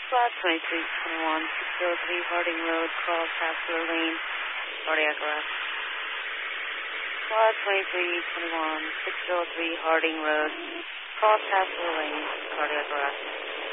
Flat 2321, 603 Harding Road, cross Hassler Lane, cardiac arrest. Flat 2321, 603 Harding Road, cross Hassler Lane, cardiac arrest.